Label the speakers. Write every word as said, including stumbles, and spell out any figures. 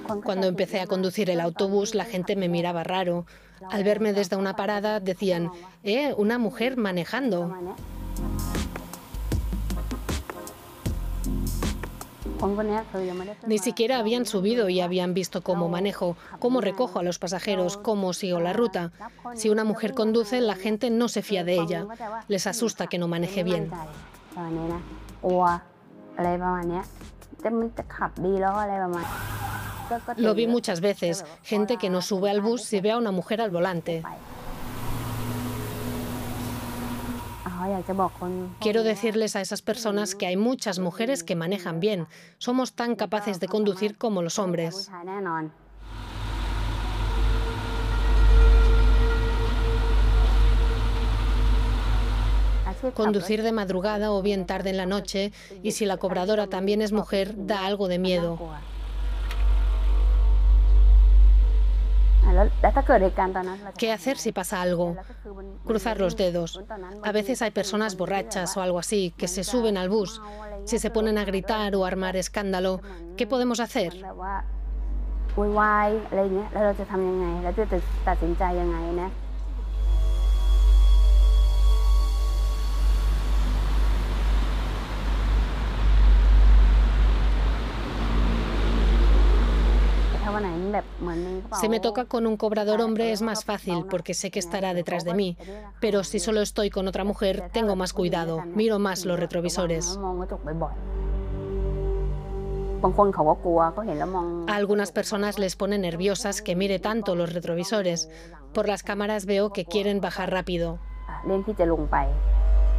Speaker 1: Cuando empecé a conducir el autobús, la gente me miraba raro. Al verme desde una parada, decían, «Eh, una mujer manejando». Ni siquiera habían subido y habían visto cómo manejo, cómo recojo a los pasajeros, cómo sigo la ruta. Si una mujer conduce, la gente no se fía de ella. Les asusta que no maneje bien. Lo vi muchas veces, gente que no sube al bus si ve a una mujer al volante. Quiero decirles a esas personas que hay muchas mujeres que manejan bien. Somos tan capaces de conducir como los hombres. Conducir de madrugada o bien tarde en la noche, y si la cobradora también es mujer, da algo de miedo. ¿Qué hacer si pasa algo? Cruzar los dedos. A veces hay personas borrachas o algo así que se suben al bus. Si se ponen a gritar o a armar escándalo, ¿qué podemos hacer? Si me toca con un cobrador hombre es más fácil porque sé que estará detrás de mí, pero si solo estoy con otra mujer tengo más cuidado, miro más los retrovisores. A algunas personas les pone nerviosas que mire tanto los retrovisores. Por las cámaras veo que quieren bajar rápido.